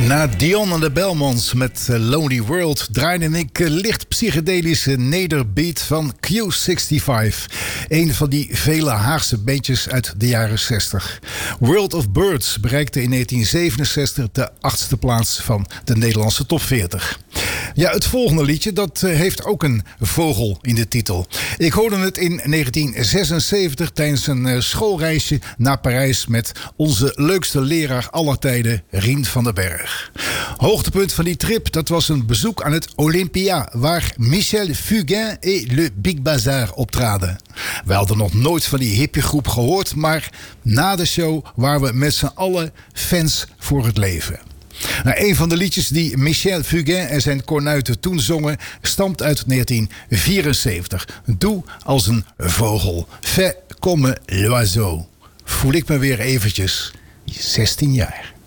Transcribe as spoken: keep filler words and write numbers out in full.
Na Dion en de Belmonts met Lonely World draaide ik licht psychedelische nederbeat van Q vijfenzestig. Een van die vele Haagse bandjes uit de jaren zestig. World of Birds bereikte in negentien zevenenzestig de achtste plaats van de Nederlandse top veertig. Ja, het volgende liedje dat heeft ook een vogel in de titel. Ik hoorde het in negentien zesenzeventig tijdens een schoolreisje naar Parijs met onze leukste leraar aller tijden, Rien van den Berg. Hoogtepunt van die trip, dat was een bezoek aan het Olympia, waar Michel Fugain et Le Big Bazar optraden. We hadden nog nooit van die hippiegroep gehoord, maar na de show waren we met z'n allen fans voor het leven. Nou, een van de liedjes die Michel Fugain en zijn kornuiten toen zongen stamt uit negentien vierenzeventig. Doe als een vogel. Fais comme l'oiseau. Voel ik me weer eventjes zestien jaar.